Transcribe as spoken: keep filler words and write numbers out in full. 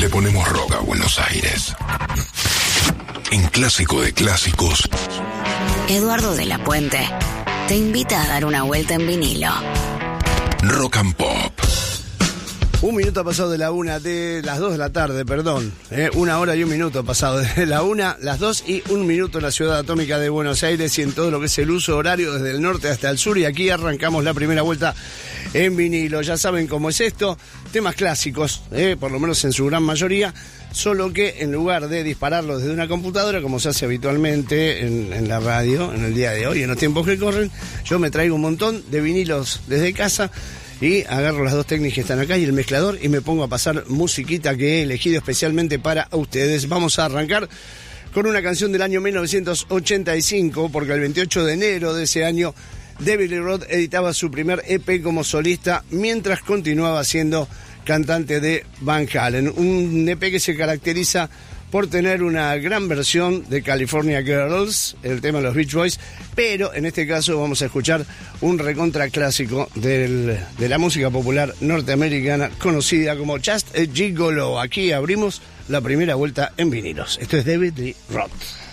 Le ponemos rock a Buenos Aires. En Clásico de Clásicos, Eduardo de la Puente te invita a dar una vuelta en vinilo. Rock and Pop. Un minuto pasado de la una, de las dos de la tarde, perdón. Eh, una hora y un minuto pasado de la una, las dos y un minuto en la ciudad atómica de Buenos Aires y en todo lo que es el uso horario desde el norte hasta el sur. Y aquí arrancamos la primera vuelta en vinilo. Ya saben cómo es esto. Temas clásicos, eh, por lo menos en su gran mayoría. Solo que en lugar de dispararlos desde una computadora, como se hace habitualmente en, en la radio, en el día de hoy, en los tiempos que corren, yo me traigo un montón de vinilos desde casa. Y agarro las dos técnicas que están acá y el mezclador y me pongo a pasar musiquita que he elegido especialmente para ustedes. Vamos a arrancar con una canción del año mil novecientos ochenta y cinco, porque el veintiocho de enero de ese año David Lee Roth editaba su primer E P como solista mientras continuaba siendo cantante de Van Halen. Un E P que se caracteriza por tener una gran versión de California Girls, el tema de los Beach Boys, pero en este caso vamos a escuchar un recontra clásico del, de la música popular norteamericana conocida como Just a Gigolo. Aquí abrimos la primera vuelta en vinilos. Esto es David Lee Roth.